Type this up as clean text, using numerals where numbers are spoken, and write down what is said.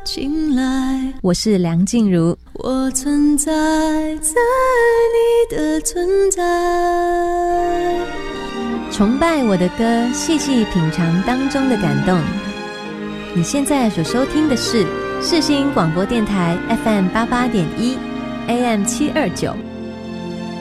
醒来， 我是梁静茹， 我存在在你的存在， 崇拜我的歌，细细品尝当中的感动。你现在所收听的是世新广播电台 FM88.1 AM729